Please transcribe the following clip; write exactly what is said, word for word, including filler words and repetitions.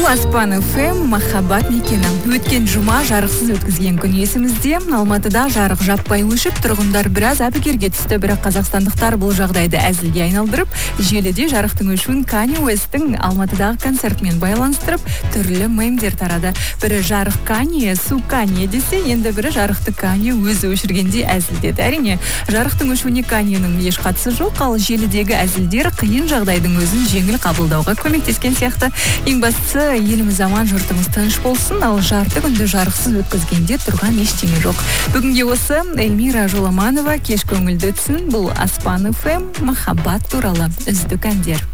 Аспан эф эм махаббат мекені. Өткен жұма жарықсыз өткізген күн есімізде. Алматыда жарық жаппай өшіп, тұрғындар біраз әбігерге түсті. Бірақ қазақстандықтар бұл жағдайды әзілге айналдырып, желіде жарықтың өшуін Kanye West'тің Алматыдағы концертімен байланыстырып, түрлі мемдер тарады. Бірі жарық Kanye, су Kanye десе, енді бірі жарықты Kanye өзі өшіргенде әзілдеді. Әрине, жарықтың өшуіне Kanye'ның еш қатысы жоқ, ал желідегі әзілдер қиын жағдайдың өзін жеңіл қабылдауға көмектескен сияқты. Ең бастысы, еліміз аман, жұртымыз тыныш болсын, ал жарты күнді жарықсыз өткізгенде тұрған ештеңе жоқ. Бүгінге осы Эльмира Жоламанова кеш көңілді өтсін. Бұл Аспан эф эм махаббат туралы үздік әндер.